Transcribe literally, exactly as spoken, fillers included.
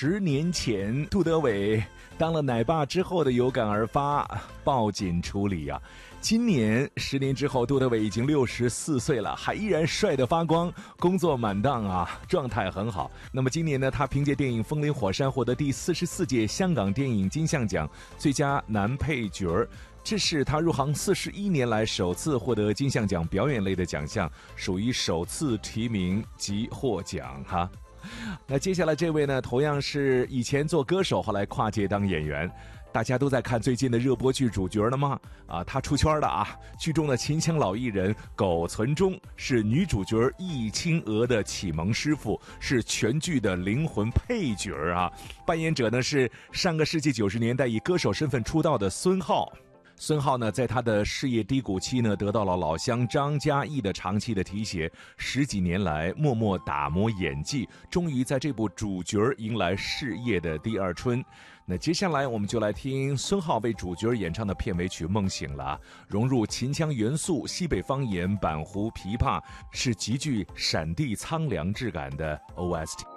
十年前杜德伟当了奶爸之后的有感而发，报警处理啊。今年十年之后，杜德伟已经六十四岁了，还依然帅得发光，工作满当啊，状态很好。那么今年呢，他凭借电影《风林火山》获得第四十四届香港电影金像奖最佳男配角，这是他入行四十一年来首次获得金像奖表演类的奖项，属于首次提名及获奖哈。那接下来这位呢，同样是以前做歌手，后来跨界当演员。大家都在看最近的热播剧主角了吗？啊，他出圈了啊！剧中的秦腔老艺人苟存中是女主角易清娥的启蒙师傅，是全剧的灵魂配角啊。扮演者呢是上个世纪九十年代以歌手身份出道的孙浩。孙浩呢，在他的事业低谷期呢，得到了老乡张嘉译的长期的提携，十几年来默默打磨演技，终于在这部主角迎来事业的第二春。那接下来我们就来听孙浩为主角演唱的片尾曲《梦醒了》，融入秦腔元素、西北方言、板胡、琵琶，是极具闪地苍凉质感的 O S T。